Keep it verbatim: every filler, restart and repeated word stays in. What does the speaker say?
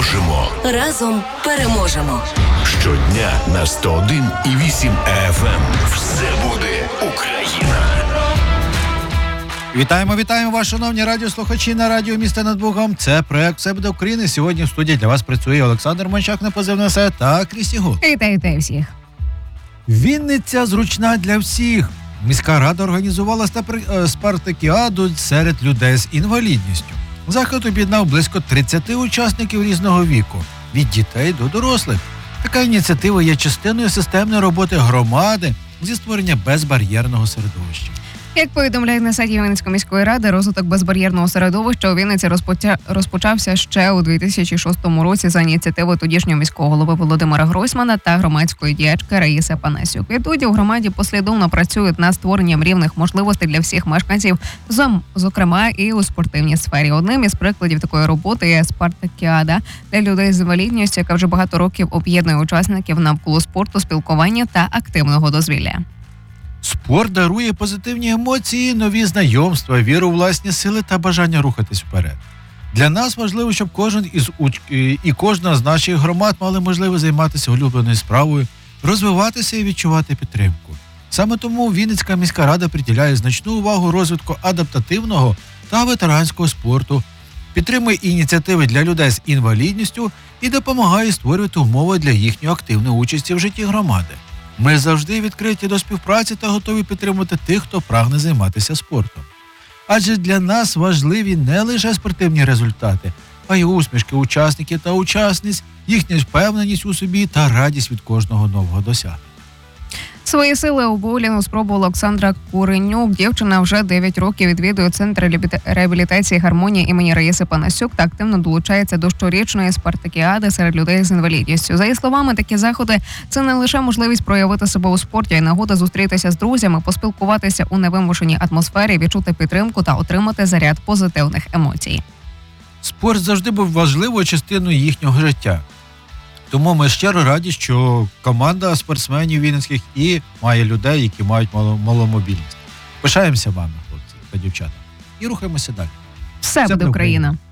дружимо. Разом переможемо. Щодня на сто один і вісім еф ем. Все буде Україна. Вітаємо, вітаємо вас, шановні радіослухачі на радіо міста над Богом. Це проект «Все буде Україна». Сьогодні в студії для вас працює Олександр Мончак на позивний «Се» та Крісті Гуд. Вітаю, вітаю всіх. Вінниця зручна для всіх. Міська рада організувала спартакіаду серед людей з інвалідністю. Захід об'єднав близько тридцяти учасників різного віку, від дітей до дорослих. Така ініціатива є частиною системної роботи громади зі створення безбар'єрного середовища. Як повідомляють на сайті Вінницької міської ради, розвиток безбар'єрного середовища у Вінниці розпоча... розпочався ще у дві тисячі шостому році за ініціативи тодішнього міського голови Володимира Гройсмана та громадської діячки Раїси Панасюк. Відтоді у громаді послідовно працюють над створенням рівних можливостей для всіх мешканців, зокрема і у спортивній сфері. Одним із прикладів такої роботи є спартакіада для людей з інвалідністю, яка вже багато років об'єднує учасників навколо спорту, спілкування та активного дозвілля. Спорт дарує позитивні емоції, нові знайомства, віру у власні сили та бажання рухатись вперед. Для нас важливо, щоб кожен із уч... і кожна з наших громад мали можливість займатися улюбленою справою, розвиватися і відчувати підтримку. Саме тому Вінницька міська рада приділяє значну увагу розвитку адаптативного та ветеранського спорту, підтримує ініціативи для людей з інвалідністю і допомагає створювати умови для їхньої активної участі в житті громади. Ми завжди відкриті до співпраці та готові підтримувати тих, хто прагне займатися спортом. Адже для нас важливі не лише спортивні результати, а й усмішки учасників та учасниць, їхня впевненість у собі та радість від кожного нового досягнення. Свої сили у боулінгу спробувала Олександра Куренюк. Дівчина вже дев'ять років відвідує центр реабілітації «Гармонія» імені Раїси Панасюк та активно долучається до щорічної спартакіади серед людей з інвалідністю. За її словами, такі заходи – це не лише можливість проявити себе у спорті, а й нагода зустрітися з друзями, поспілкуватися у невимушеній атмосфері, відчути підтримку та отримати заряд позитивних емоцій. Спорт завжди був важливою частиною їхнього життя. Тому ми щиро раді, що команда спортсменів вінницьких і має людей, які мають маломобільність. Пишаємося вами, хлопці та дівчата. І рухаємося далі. Все, Все буде Україна. Україна.